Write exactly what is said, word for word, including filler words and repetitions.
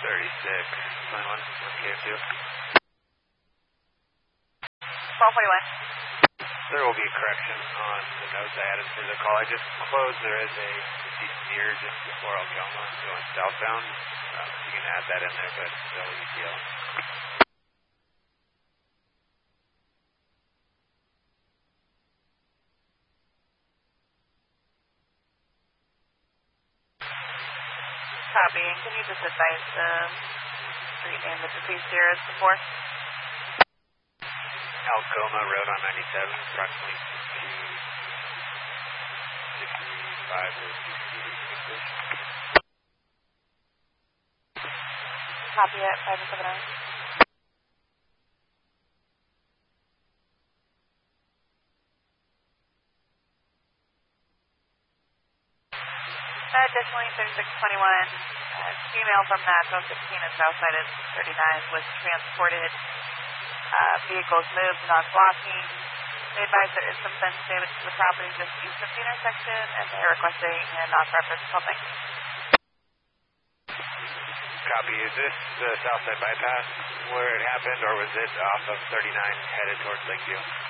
thirty-six, twenty-one, K F two. twelve forty-one. There will be a correction on the notes I added to the call. I just closed. There is a fifty steer just before Algoma going southbound. Uh, you can add that in there, but still E T L. Copy. And can you just advise the street name that the deceased here is before? Algoma Road on ninety-seven, approximately sixty-five to sixty-six. Copy it, five seven zero. Additionally, thirty-six twenty-one, uh, female from Nashville sixteen and Southside is thirty-nine was transported. Uh, vehicles moved, non-blocking. They advise there is some fence damage to the property just east of the intersection, and they are requesting a non-reference pumping. Copy. Is this the Southside bypass where it happened, or was it off of thirty-nine headed towards Lakeview?